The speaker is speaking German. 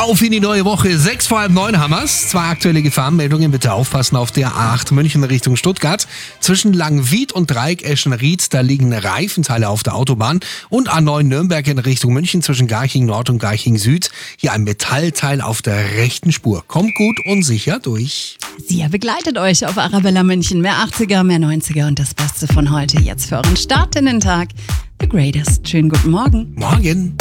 Auf in die neue Woche. 6 vor halb 9 haben wir's. 2 aktuelle Gefahrenmeldungen. Bitte aufpassen auf der A8 München Richtung Stuttgart. Zwischen Langwied und Dreieck-Eschenried, da liegen Reifenteile auf der Autobahn. Und A9 Nürnberg in Richtung München zwischen Garching Nord und Garching Süd. Hier ein Metallteil auf der rechten Spur. Kommt gut und sicher durch. Sie begleitet euch auf Arabella München. Mehr 80er, mehr 90er und das Beste von heute. Jetzt für euren Start in den Tag. The Greatest. Schönen guten Morgen. Morgen.